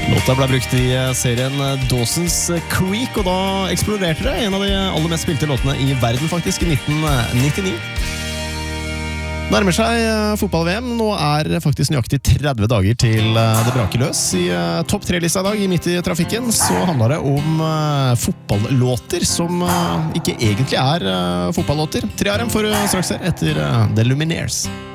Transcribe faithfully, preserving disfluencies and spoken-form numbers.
Låta ble brukt i serien Dawson's Creek, og da eksploderte det en av de aller mest spilte låtene i verden faktisk, i nitten nittini. Nærmer seg fotball-V M. Nå er faktisk nøyaktig tretti dager til det braker løs. I topp tre-lista i dag, i midt i trafikken, så handler det om fotballåter som ikke egentlig er fotballåter. Tre av dem får du straks her etter The Lumineers.